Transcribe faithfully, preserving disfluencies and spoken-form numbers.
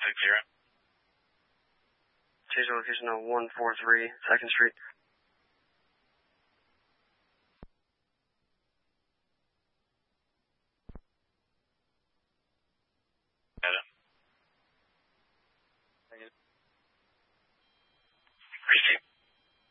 six zero. Change the location to one four three second Street.